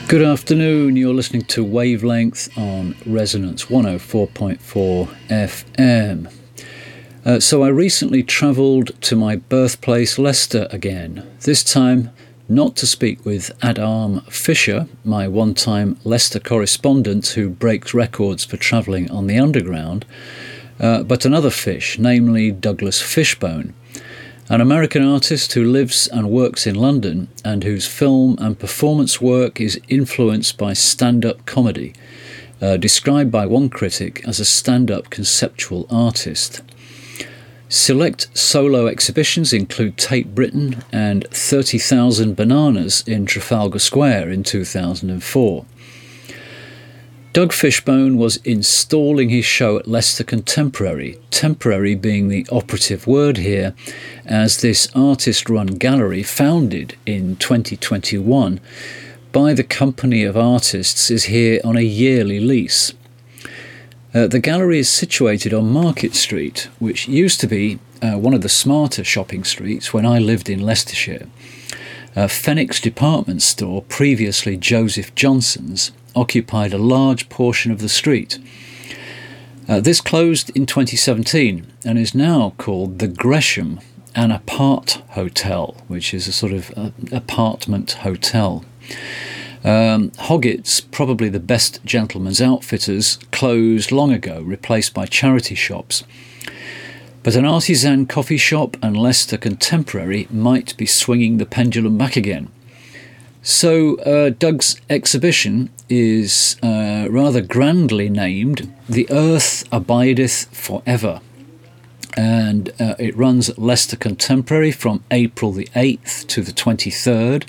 Good afternoon, you're listening to Wavelength on Resonance 104.4 FM. So I recently travelled to my birthplace Leicester again, this time not to speak with Adam Fisher, my one-time Leicester correspondent who breaks records for travelling on the Underground, but another fish, namely Douglas Fishbone, an American artist who lives and works in London and whose film and performance work is influenced by stand-up comedy, described by one critic as a stand-up conceptual artist. Select solo exhibitions include Tate Britain and 30,000 Bananas in Trafalgar Square in 2004. Doug Fishbone was installing his show at Leicester Contemporary, temporary being the operative word here, as this artist-run gallery, founded in 2021 by the Company of Artists, is here on a yearly lease. The gallery is situated on Market Street, which used to be one of the smarter shopping streets when I lived in Leicestershire. Phoenix department store, previously Joseph Johnson's, occupied a large portion of the street. This closed in 2017 and is now called the Gresham, an apart hotel, which is a sort of apartment hotel. Hoggett's, probably the best gentleman's outfitters, closed long ago, replaced by charity shops. But an artisan coffee shop and Leicester Contemporary might be swinging the pendulum back again. So Doug's exhibition is rather grandly named The Earth Abideth Forever, and it runs at Leicester Contemporary from April the 8th to the 23rd.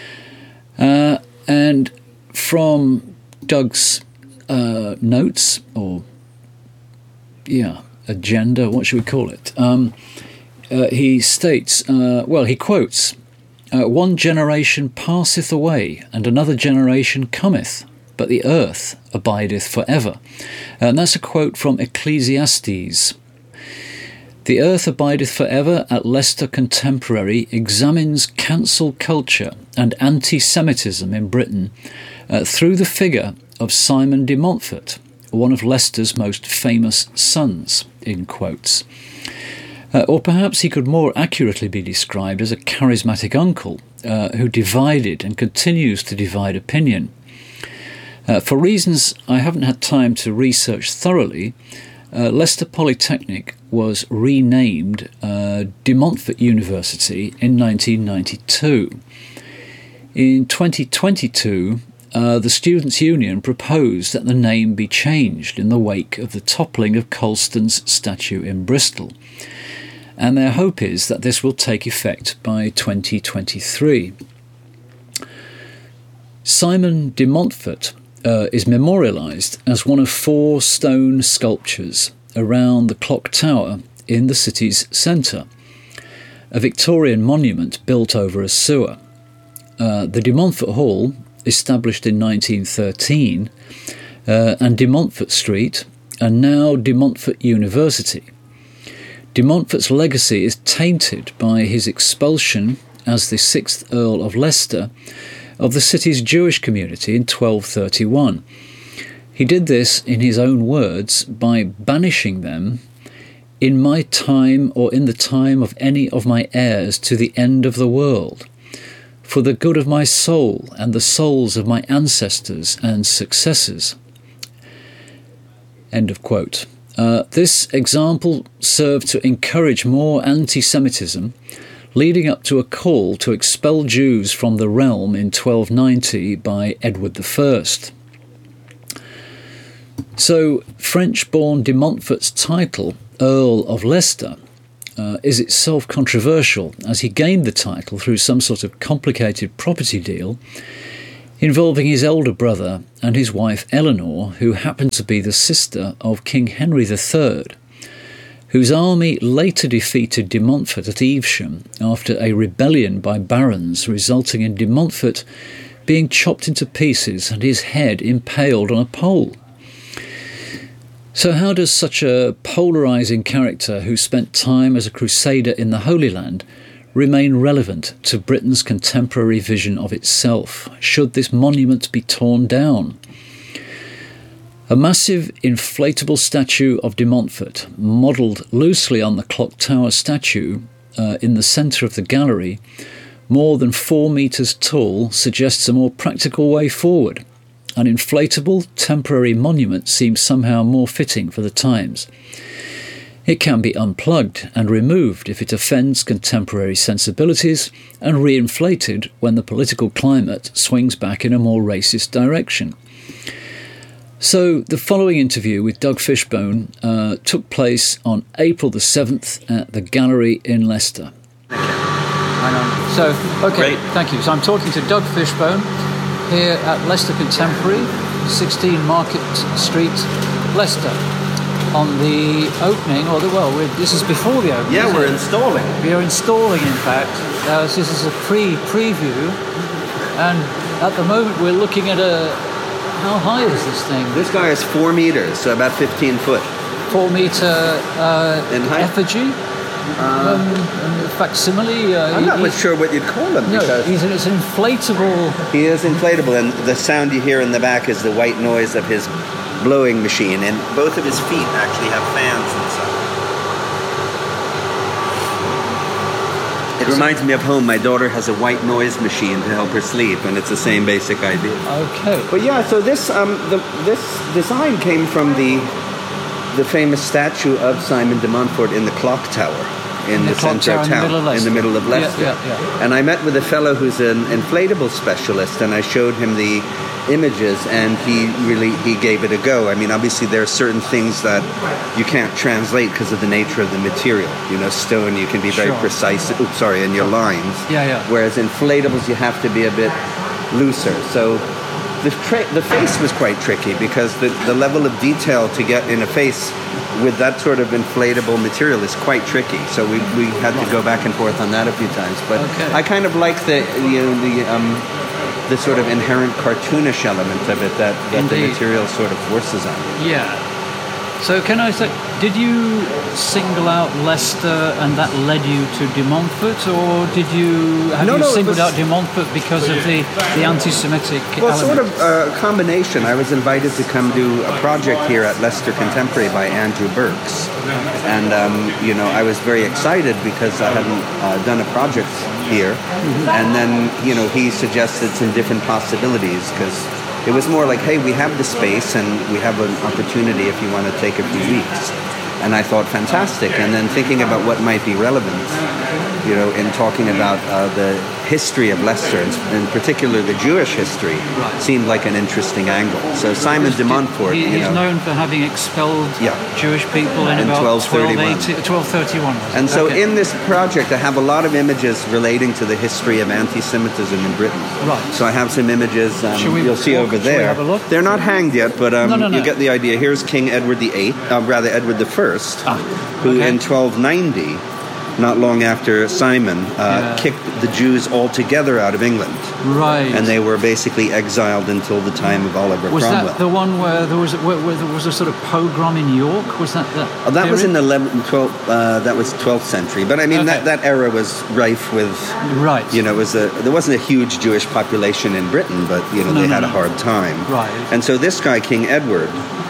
And from Doug's notes, or agenda, what should we call it? He states, he quotes, "One generation passeth away, and another generation cometh, but the earth abideth forever." And that's a quote from Ecclesiastes. The Earth Abideth Forever at Leicester Contemporary examines cancel culture and anti-Semitism in Britain through the figure of Simon de Montfort, one of Leicester's most famous sons, in quotes. Or perhaps he could more accurately be described as a charismatic uncle who divided and continues to divide opinion. For reasons I haven't had time to research thoroughly, Leicester Polytechnic was renamed De Montfort University in 1992. In 2022, the Students' Union proposed that the name be changed in the wake of the toppling of Colston's statue in Bristol, and their hope is that this will take effect by 2023. Simon de Montfort is memorialised as one of 4 stone sculptures around the clock tower in the city's centre, a Victorian monument built over a sewer. The de Montfort Hall, established in 1913, and de Montfort Street, and now de Montfort University. De Montfort's legacy is tainted by his expulsion as the 6th Earl of Leicester of the city's Jewish community in 1231. He did this, in his own words, by banishing them "in my time or in the time of any of my heirs to the end of the world, for the good of my soul and the souls of my ancestors and successors." End of quote. This example served to encourage more anti-Semitism, leading up to a call to expel Jews from the realm in 1290 by Edward I. So, French-born de Montfort's title, Earl of Leicester, is itself controversial, as he gained the title through some sort of complicated property deal involving his elder brother and his wife Eleanor, who happened to be the sister of King Henry III, whose army later defeated de Montfort at Evesham after a rebellion by barons, resulting in de Montfort being chopped into pieces and his head impaled on a pole. So how does such a polarising character who spent time as a crusader in the Holy Land remain relevant to Britain's contemporary vision of itself? Should this monument be torn down? A massive inflatable statue of de Montfort, modelled loosely on the clock tower statue in the centre of the gallery, more than 4 metres tall, suggests a more practical way forward. An inflatable, temporary monument seems somehow more fitting for the times. It can be unplugged and removed if it offends contemporary sensibilities, and reinflated when the political climate swings back in a more racist direction. So the following interview with Doug Fishbone took place on April the 7th at the Gallery in Leicester. Hang on. So, okay, Great. Thank you. So I'm talking to Doug Fishbone here at Leicester Contemporary, 16 Market Street, Leicester, on the opening, this is before the opening. Yeah, we're installing. We are installing, in fact. This is a preview, and at the moment we're looking at how high is this thing? This guy is 4 meters, so about 15 foot. 4 meter in height? effigy? Facsimile? I'm not much sure what you'd call him. No, it's inflatable. He is inflatable, and the sound you hear in the back is the white noise of his blowing machine, and both of his feet actually have fans inside. It reminds me of home. My daughter has a white noise machine to help her sleep, and it's the same basic idea. Okay. But yeah, so this this design came from the famous statue of Simon de Montfort in the clock tower in the center of town, in the middle of Leicester. Yeah. And I met with a fellow who's an inflatable specialist, and I showed him the images, and he gave it a go. I mean, obviously there are certain things that you can't translate because of the nature of the material. You know, stone, you can be very precise. In your lines. Yeah. Whereas inflatables, you have to be a bit looser. So the face was quite tricky because the level of detail to get in a face with that sort of inflatable material is quite tricky. So we had to go back and forth on that a few times. But I kind of like the sort of inherent cartoonish element of it that the material sort of forces on you. Yeah. So can I say, did you single out Leicester and that led you to de Montfort, or have you singled out de Montfort because of the anti-Semitic element? Sort of a combination. I was invited to come do a project here at Leicester Contemporary by Andrew Burks. And, I was very excited because I hadn't done a project here. Mm-hmm. And then, he suggested some different possibilities because it was more like, hey, we have the space and we have an opportunity if you want to take a few weeks. And I thought, fantastic. And then thinking about what might be relevant, in talking about the history of Leicester, in particular the Jewish history, seemed like an interesting angle. So Simon de Montfort, he's known for having expelled Jewish people in about 1231. And so in this project, I have a lot of images relating to the history of anti-Semitism in Britain. Right. So I have some images you'll see over there. Shall we have a look? They're not hanged yet, but no. You get the idea. Here's King Edward VIII, Edward I, who in 1290, not long after Simon, kicked the Jews altogether out of England. Right. And they were basically exiled until the time of Oliver Cromwell. Was that the one where there was a sort of pogrom in York? Was that that was in the 12th, that was 12th century. But I mean, that era was rife with... Right. There wasn't a huge Jewish population in Britain, but, they had a hard time. Right. And so this guy, King Edward,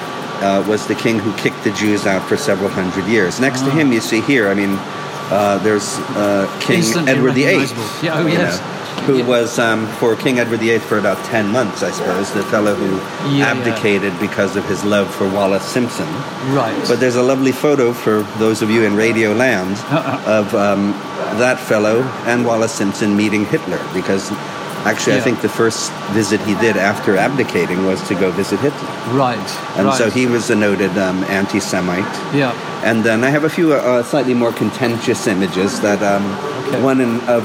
was the king who kicked the Jews out for several hundred years. Next to him, you see here, there's King Edward VIII, who was for King Edward VIII for about 10 months, I suppose, the fellow who abdicated because of his love for Wallace Simpson. Right. But there's a lovely photo for those of you in Radio Land of that fellow and Wallace Simpson meeting Hitler, because actually I think the first visit he did after abdicating was to go visit Hitler. Right. And so he was a noted anti-Semite. Yeah. And then I have a few slightly more contentious images that one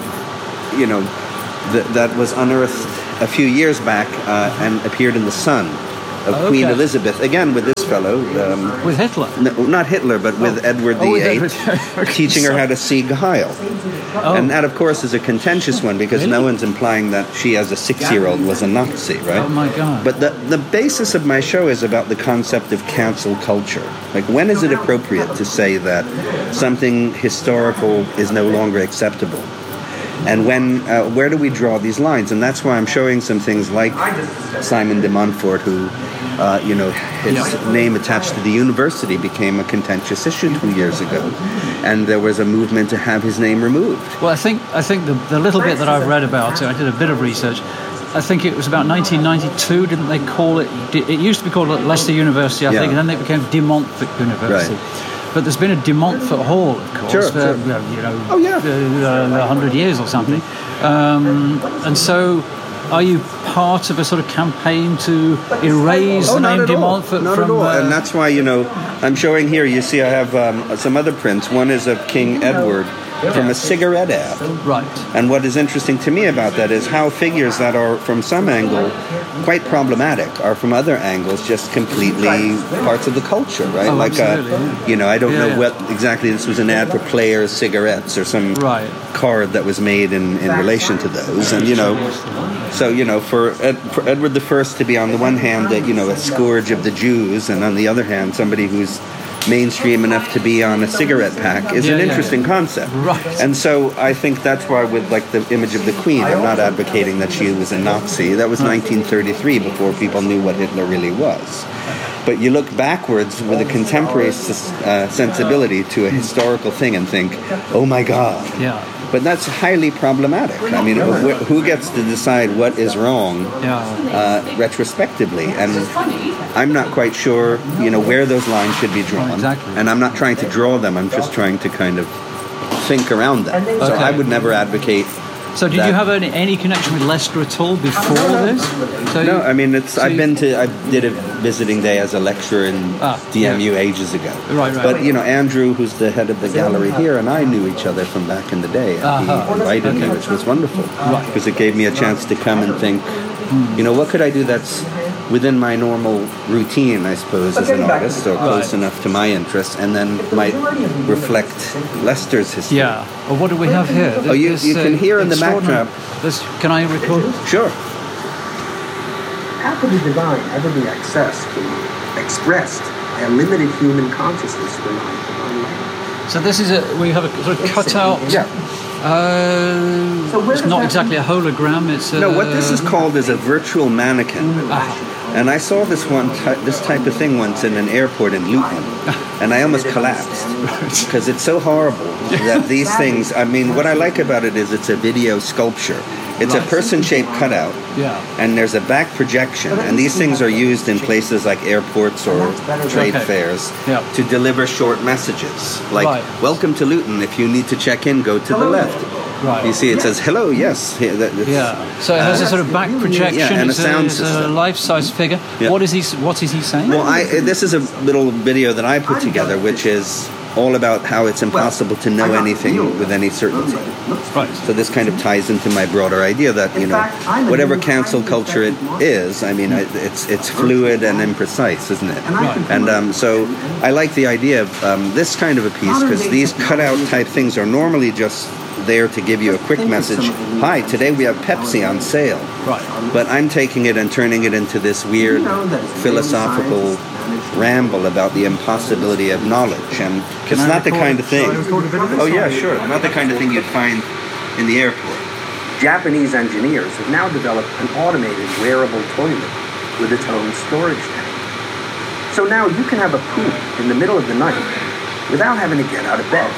that was unearthed a few years back and appeared in The Sun of Queen Elizabeth, again with this fellow. With Hitler? No, not Hitler, but with Edward VIII, teaching her how to Sieg Heil. And that, of course, is a contentious one because no one's implying that she, as a 6-year-old, was a Nazi, right? Oh, my God. But the basis of my show is about the concept of cancel culture. Like, when is it appropriate to say that something historical is no longer acceptable? And where do we draw these lines? And that's why I'm showing some things like Simon de Montfort, who, his name attached to the university became a contentious issue 2 years ago, and there was a movement to have his name removed. Well, I think the little bit that I've read about it, I did a bit of research. I think it was about 1992, didn't they call it? It used to be called Leicester University, I think, and then it became De Montfort University. Right. But there's been a De Montfort Hall, of course, for 100 years or something. And so, are you part of a sort of campaign to erase the name De Montfort Not from... at all. And that's why, I'm showing here, you see I have some other prints. One is of King Edward from a cigarette ad. Right. And what is interesting to me about that is how figures that are from some angle quite problematic are from other angles just completely parts of the culture, right? Oh, like I don't know what exactly, this was an ad for Players cigarettes or some card that was made in relation to those. And so for Edward I to be on the one hand a scourge of the Jews, and on the other hand somebody who's mainstream enough to be on a cigarette pack is an interesting concept. Right. And so I think that's why with like the image of the Queen, I'm not advocating that she was a Nazi. That was 1933, before people knew what Hitler really was. But you look backwards with a contemporary sensibility to a historical thing and think, oh my God. Yeah. But that's highly problematic. I mean, who gets to decide what is wrong retrospectively? And I'm not quite sure, where those lines should be drawn. Exactly. And I'm not trying to draw them. I'm just trying to kind of think around them. Okay. So I would never advocate. So did you have any connection with Leicester at all before this? So no, I mean, I did a visiting day as a lecturer in DMU ages ago. Right. But, Andrew, who's the head of the gallery here, and I knew each other from back in the day. He invited me, which was wonderful. Because it gave me a chance to come and think, what could I do that's within my normal routine, I suppose, as an artist, or close enough to my interests, and then might reflect Leicester's history. Yeah. Well, what do we have here? You can hear in the backdrop. Can I record it? Sure. How could the divine ever be expressed by a limited human consciousness for non-divine life? So this is we have a sort of cutout. Yeah. It's not exactly a hologram. It's what this is called is a virtual mannequin. And I saw this type of thing once in an airport in Luton, and I almost collapsed because it's so horrible that these things. I mean, what I like about it is it's a video sculpture. It's a person-shaped cutout, and there's a back projection, and these things are used in places like airports or trade fairs to deliver short messages, like "Welcome to Luton. If you need to check in, go to the left." Right. You see, it says "Hello, yes." So it has a sort of back projection. And a sound it's system. A life-size figure. Yeah. What is he saying? Well, this is a little video that I put together, which is all about how it's impossible to know anything with any certainty. Right. So this kind of ties into my broader idea that whatever cancel culture it is, I mean, it's fluid and imprecise, isn't it? Right. And so I like the idea of this kind of a piece, because these cutout type things are normally just there to give you a quick message. Hi, today we have Pepsi on sale. Right. But I'm taking it and turning it into this weird philosophical ramble about the impossibility of knowledge, and it's not the kind of thing. Oh yeah, sure. Not the kind of thing you'd find in the airport. Japanese engineers have now developed an automated wearable toilet with its own storage tank. So now you can have a poop in the middle of the night without having to get out of bed.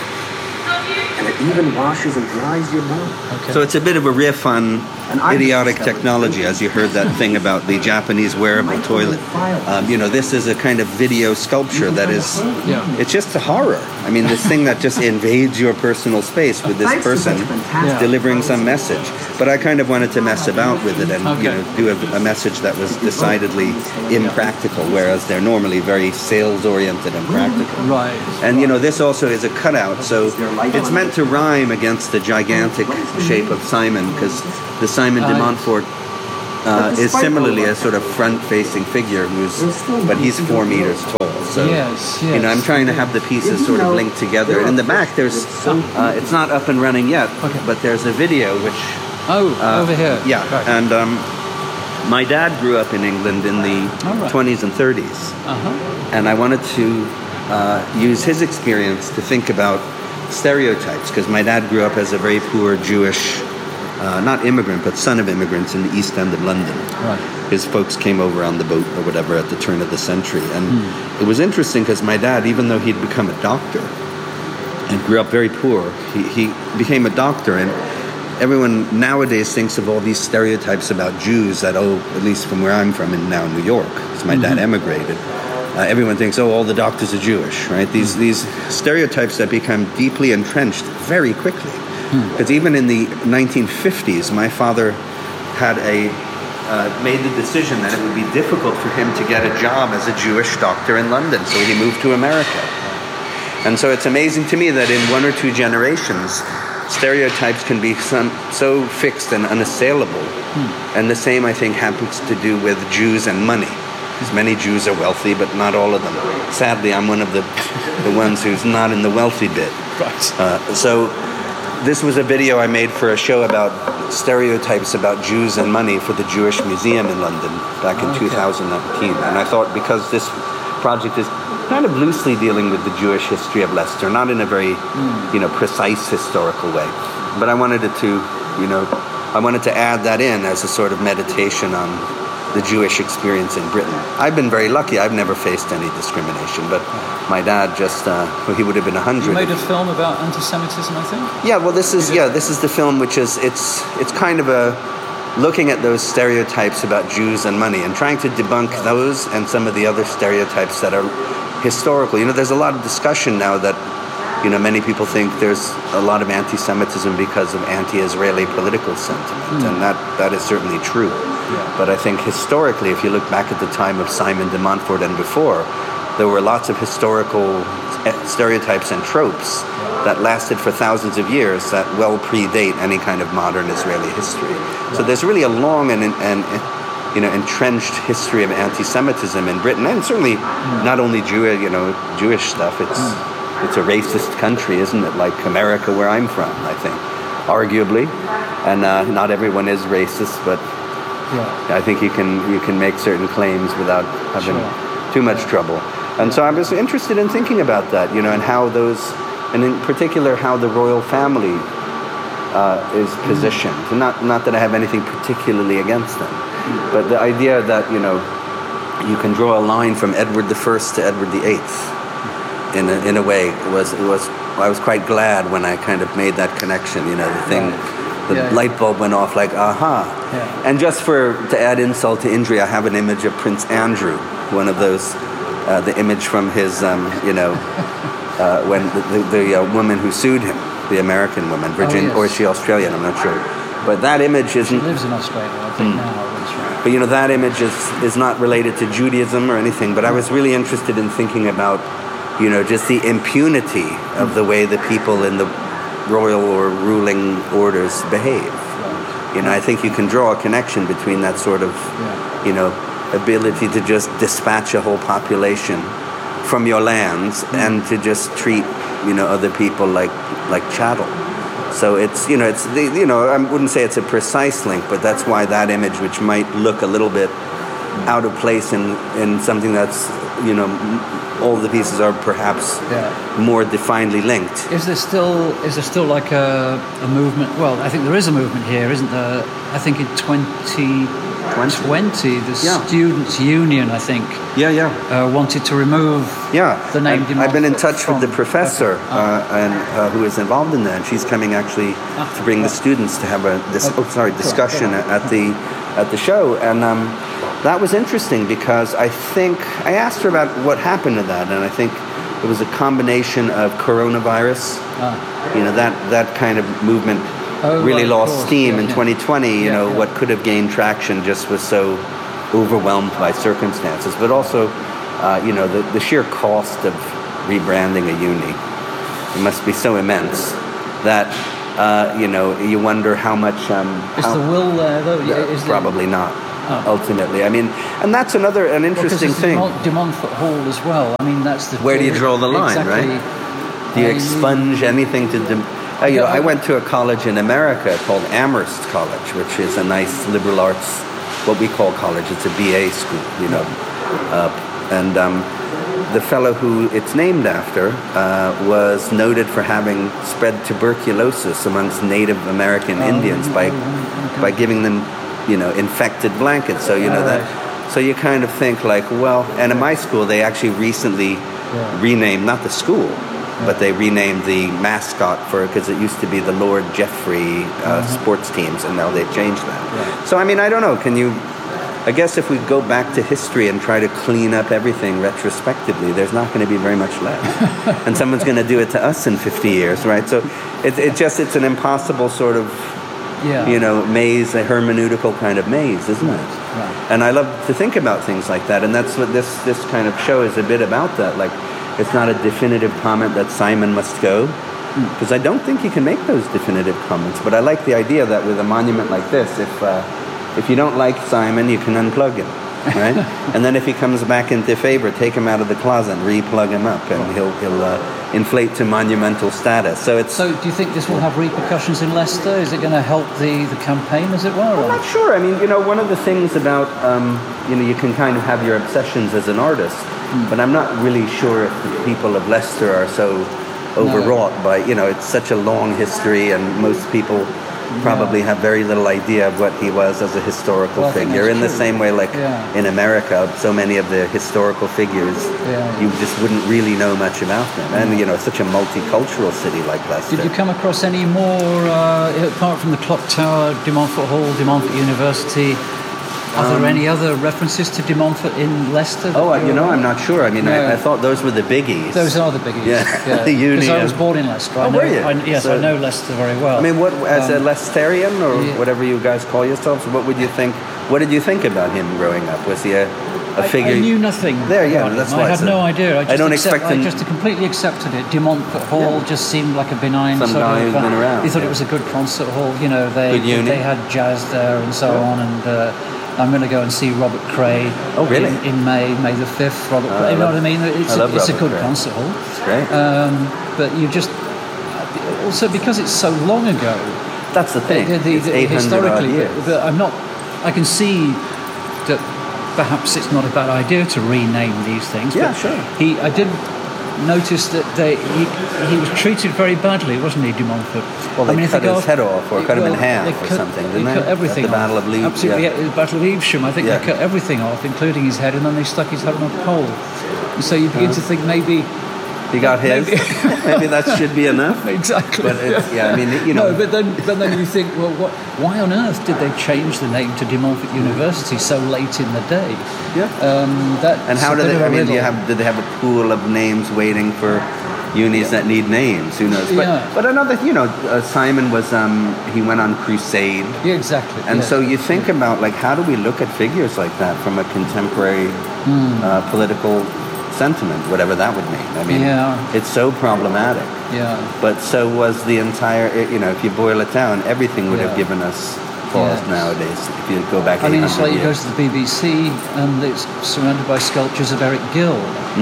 And it even washes and dries your body. Okay. So it's a bit of a riff on idiotic technology, as you heard that thing about the Japanese wearable toilet. This is a kind of video sculpture that is, it's just a horror. I mean, this thing that just invades your personal space with this person delivering some message. But I kind of wanted to mess about with it and do a message that was decidedly impractical, whereas they're normally very sales-oriented and practical. Right. And, this also is a cutout, so it's meant to rhyme against the gigantic shape of Simon, because the Simon de Montfort is similarly a sort of front-facing figure but he's 4 meters tall. So, I'm trying to have the pieces sort of linked together. And in the back, there's it's not up and running yet, but there's a video which... over here. Yeah, right. And my dad grew up in England in the 20s and 30s. And I wanted to use his experience to think about stereotypes, because my dad grew up as a very poor Jewish not immigrant, but son of immigrants in the East End of London. Right. His folks came over on the boat or whatever at the turn of the century. And it was interesting because my dad, even though he'd become a doctor and grew up very poor, he became a doctor. And everyone nowadays thinks of all these stereotypes about Jews that, at least from where I'm from and now in New York, because my dad emigrated, everyone thinks, all the doctors are Jewish, right? These stereotypes that become deeply entrenched very quickly. Because even in the 1950s, my father had made the decision that it would be difficult for him to get a job as a Jewish doctor in London, so he moved to America. And so it's amazing to me that in 1 or 2 generations, stereotypes can be so fixed and unassailable. And the same, I think, happens to do with Jews and money. Because many Jews are wealthy, but not all of them. Sadly, I'm one of the ones who's not in the wealthy bit. Right. So this was a video I made for a show about stereotypes about Jews and money for the Jewish Museum in London back in 2019. And I thought, because this project is kind of loosely dealing with the Jewish history of Leicester, not in a very, precise historical way, but I wanted to add that in as a sort of meditation on the Jewish experience in Britain. I've been very lucky. I've never faced any discrimination, but my dad just, he would have been 100. You made a film about anti-Semitism, I think? Yeah, well, this is the film, which is, it's kind of looking at those stereotypes about Jews and money and trying to debunk those and some of the other stereotypes that are historical. There's a lot of discussion now that, many people think there's a lot of anti-Semitism because of anti-Israeli political sentiment, and that is certainly true. Yeah. But I think historically, if you look back at the time of Simon de Montfort and before, there were lots of historical stereotypes and tropes that lasted for thousands of years that well predate any kind of modern Israeli history. Right. So there's really a long and entrenched history of anti-Semitism in Britain, and certainly not only Jewish stuff. It's a racist country, isn't it? Like America, where I'm from, I think, arguably, and not everyone is racist, but I think you can make certain claims without having too much trouble. And so I was interested in thinking about that, and how and in particular how the royal family is positioned. And not that I have anything particularly against them, but the idea that you can draw a line from Edward I to Edward VIII. In a way, I was quite glad when I kind of made that connection. The light bulb went off, like, aha. Yeah. And just to add insult to injury, I have an image of Prince Andrew, one of those, the image from his, when the woman who sued him, the American woman, or is she Australian? I'm not sure. But that image isn't. She lives in Australia, I think now. But that image is not related to Judaism or anything. But I was really interested in thinking about, just the impunity of the way the people in the royal or ruling orders behave. I think you can draw a connection between that sort of, ability to just dispatch a whole population from your lands and to just treat, other people like chattel. So it's, I wouldn't say it's a precise link, but that's why that image, which might look a little bit out of place in something that's, all the pieces are perhaps more definedly linked. Is there still like a movement? Well, I think there is a movement here, isn't there? I think in 2020, the Students' Union, I think, wanted to remove the name. I've been in touch with the professor who is involved in that, and she's coming actually to bring the students to have a discussion at the show, and that was interesting because I think I asked her about what happened to that, and I think it was a combination of coronavirus. That kind of movement really lost steam in 2020. What could have gained traction just was so overwhelmed by circumstances, but also, the sheer cost of rebranding a uni, it must be so immense that you wonder how much. Is the will there though? Probably not. Ultimately, I mean, and that's an interesting thing. De Montfort Hall as well. I mean, that's the. Where do you draw the line, right? Do you expunge anything to? I went to a college in America called Amherst College, which is a nice liberal arts, what we call college. It's a BA school, and the fellow who it's named after was noted for having spread tuberculosis amongst Native American Indians by by giving them, infected blankets. So, so you kind of think like, well, and in my school, they actually recently renamed, not the school, but they renamed the mascot because it used to be the Lord Jeffrey sports teams, and now they've changed that. Right. So, I mean, I don't know. I guess if we go back to history and try to clean up everything retrospectively, there's not going to be very much left. And someone's going to do it to us in 50 years, right? So it's an impossible sort of, maze, a hermeneutical kind of maze, isn't it? Right. And I love to think about things like that, and that's what this kind of show is a bit about that. Like, it's not a definitive comment that Simon must go, because I don't think you can make those definitive comments, but I like the idea that with a monument like this, if you don't like Simon, you can unplug him, right? And then if he comes back into favor, take him out of the closet and re-plug him up, and he'll inflate to monumental status. So do you think this will have repercussions in Leicester? Is it going to help the campaign, as it were? I'm not sure. I mean, one of the things about, you can kind of have your obsessions as an artist, but I'm not really sure if the people of Leicester are so overwrought by, it's such a long history, and most people probably have very little idea of what he was as a historical figure. In the same way, like in America, so many of the historical figures, you just wouldn't really know much about them. And, it's such a multicultural city like Leicester. Did you come across any more, apart from the Clock Tower, De Montfort Hall, De Montfort University? Are there any other references to De Montfort in Leicester? I'm not sure. I mean, I thought those were the biggies. Those are the biggies. Yeah, the uni. Because I was born in Leicester. Were you? I know Leicester very well. I mean, as a Leicesterian or whatever you guys call yourselves, what would you think? What did you think about him growing up? Was he a figure? I knew nothing. That's why I had no idea. I just completely accepted it. De Montfort Hall just seemed like a benign some guy who's been around. He thought it was a good concert hall. They had jazz there and so on, and. I'm going to go and see Robert Cray in May the 5th. Robert Cray, you know what I mean? It's a good concert hall. It's great. But you just... Also, because it's so long ago... That's the thing. It's 800 years. But I can see that perhaps it's not a bad idea to rename these things. Yeah, but sure. I did notice that he was treated very badly, wasn't he, De Montfort? Well, they cut his head off, or cut him in half, or something, didn't they? Cut everything off. The Battle of Leeds. Absolutely, the Battle of Evesham. I think they cut everything off, including his head, and then they stuck his head on a pole. And so you begin to think maybe... He got his. Maybe that should be enough. Exactly. But No, but then you think, well, why on earth did they change the name to De Montfort University so late in the day? Yeah. And how do they? I mean, did they have a pool of names waiting for unis that need names? Who knows? But another, Simon was he went on crusade. Yeah, exactly. And so you think about how do we look at figures like that from a contemporary political sentiment, whatever that would mean. I mean, it's so problematic. Yeah. But so was the entire, if you boil it down, everything would have given us pause nowadays. If you go back 800 years. It's like you go to the BBC and it's surrounded by sculptures of Eric Gill.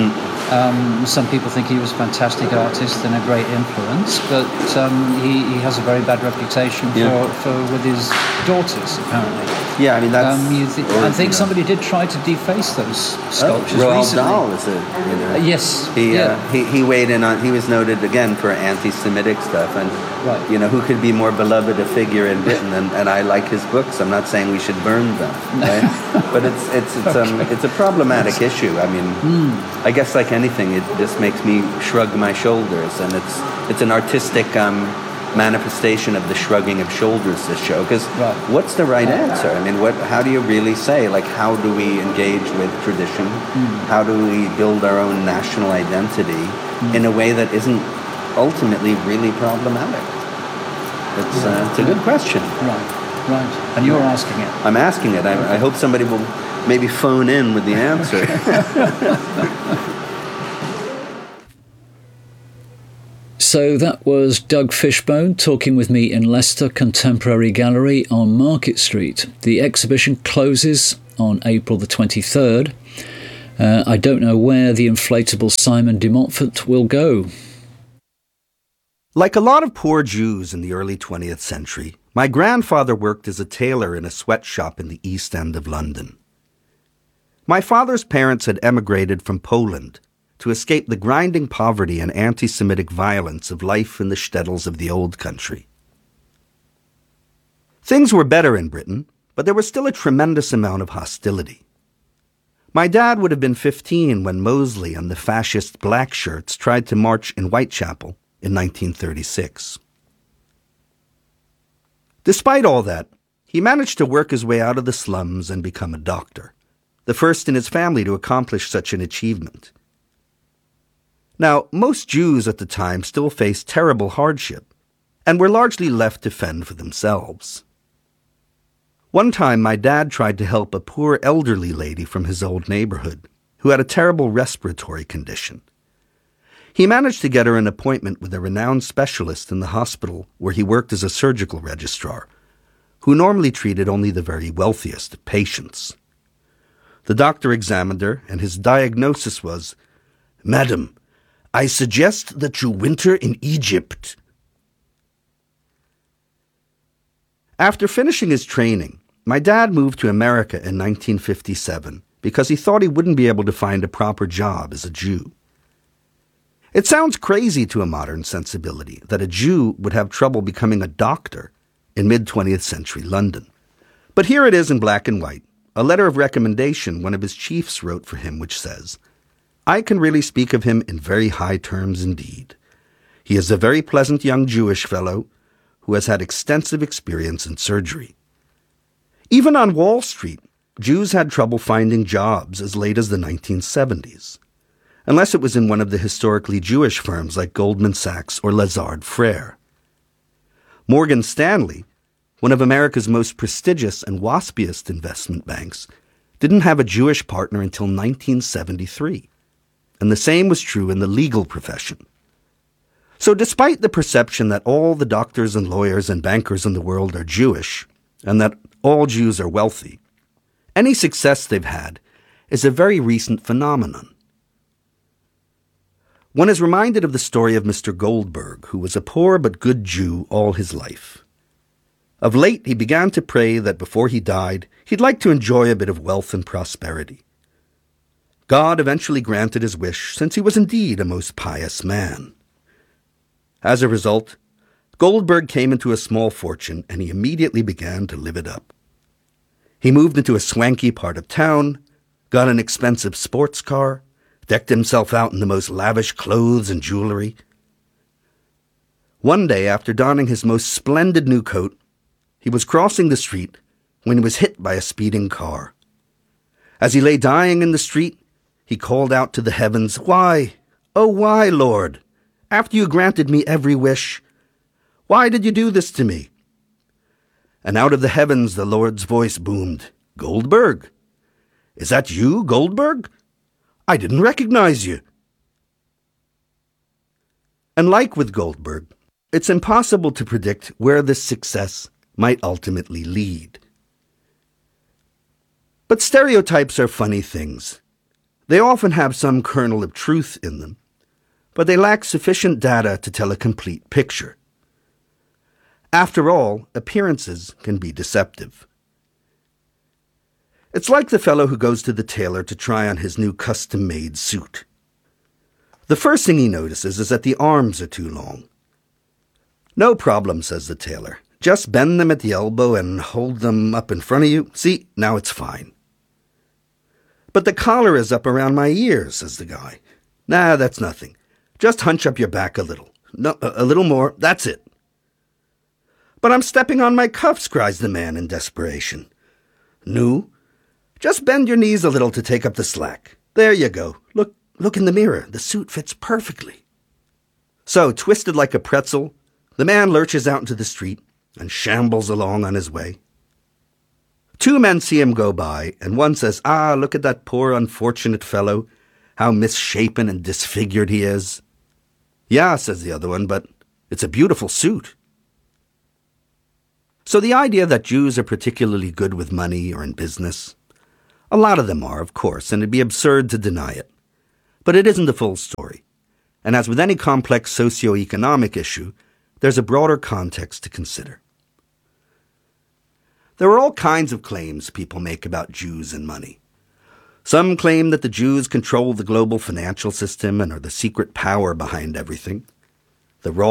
Some people think he was a fantastic artist and a great influence, but he has a very bad reputation for with his daughters, apparently. Yeah, I mean, that's... I think somebody did try to deface those sculptures Roald recently. Dahl is a... Yes. He weighed in on... He was noted, again, for anti-Semitic stuff, and, who could be more beloved a figure in Britain, and I like his books. I'm not saying we should burn them, right? But it's a problematic issue. I mean, I guess like anything, it just makes me shrug my shoulders, and it's an artistic manifestation of the shrugging of shoulders, this show, because what's the right answer? I mean, how do you really say, how do we engage with tradition? How do we build our own national identity in a way that isn't ultimately really problematic? It's a good question. Right. And you're asking it. I'm asking it. I hope somebody will maybe phone in with the answer. So that was Doug Fishbone talking with me in Leicester Contemporary Gallery on Market Street. The exhibition closes on April the 23rd. I don't know where the inflatable Simon de Montfort will go. Like a lot of poor Jews in the early 20th century, my grandfather worked as a tailor in a sweatshop in the East End of London. My father's parents had emigrated from Poland to escape the grinding poverty and anti-Semitic violence of life in the shtetls of the old country. Things were better in Britain, but there was still a tremendous amount of hostility. My dad would have been 15 when Mosley and the fascist black shirts tried to march in Whitechapel in 1936. Despite all that, he managed to work his way out of the slums and become a doctor, the first in his family to accomplish such an achievement. Now, most Jews at the time still faced terrible hardship and were largely left to fend for themselves. One time, my dad tried to help a poor elderly lady from his old neighborhood who had a terrible respiratory condition. He managed to get her an appointment with a renowned specialist in the hospital where he worked as a surgical registrar, who normally treated only the very wealthiest of patients. The doctor examined her, and his diagnosis was, "Madam, I suggest that you winter in Egypt." After finishing his training, my dad moved to America in 1957 because he thought he wouldn't be able to find a proper job as a Jew. It sounds crazy to a modern sensibility that a Jew would have trouble becoming a doctor in mid-20th century London. But here it is in black and white, a letter of recommendation one of his chiefs wrote for him which says, "I can really speak of him in very high terms indeed. He is a very pleasant young Jewish fellow who has had extensive experience in surgery." Even on Wall Street, Jews had trouble finding jobs as late as the 1970s, unless it was in one of the historically Jewish firms like Goldman Sachs or Lazard Frères. Morgan Stanley, one of America's most prestigious and waspiest investment banks, didn't have a Jewish partner until 1973, and the same was true in the legal profession. So despite the perception that all the doctors and lawyers and bankers in the world are Jewish, and that all Jews are wealthy, any success they've had is a very recent phenomenon. One is reminded of the story of Mr. Goldberg, who was a poor but good Jew all his life. Of late, he began to pray that before he died, he'd like to enjoy a bit of wealth and prosperity. God eventually granted his wish, since he was indeed a most pious man. As a result, Goldberg came into a small fortune, and he immediately began to live it up. He moved into a swanky part of town, got an expensive sports car, decked himself out in the most lavish clothes and jewelry. One day, after donning his most splendid new coat, he was crossing the street when he was hit by a speeding car. As he lay dying in the street, he called out to the heavens, "Why, oh why, Lord, after you granted me every wish, why did you do this to me?" And out of the heavens the Lord's voice boomed, "Goldberg? Is that you, Goldberg? I didn't recognize you." And like with Goldberg, it's impossible to predict where this success might ultimately lead. But stereotypes are funny things. They often have some kernel of truth in them, but they lack sufficient data to tell a complete picture. After all, appearances can be deceptive. It's like the fellow who goes to the tailor to try on his new custom-made suit. The first thing he notices is that the arms are too long. "No problem," says the tailor. "Just bend them at the elbow and hold them up in front of you. See, now it's fine." "But the collar is up around my ears," says the guy. "Nah, that's nothing. Just hunch up your back a little. No, a little more. That's it." "But I'm stepping on my cuffs," cries the man in desperation. "No. Just bend your knees a little to take up the slack. There you go. Look in the mirror. The suit fits perfectly." So, twisted like a pretzel, the man lurches out into the street and shambles along on his way. Two men see him go by, and one says, "Ah, look at that poor unfortunate fellow. How misshapen and disfigured he is." "Yeah," says the other one, "but it's a beautiful suit." So the idea that Jews are particularly good with money or in business, a lot of them are, of course, and it'd be absurd to deny it. But it isn't the full story. And as with any complex socio-economic issue, there's a broader context to consider. There are all kinds of claims people make about Jews and money. Some claim that the Jews control the global financial system and are the secret power behind everything. The raw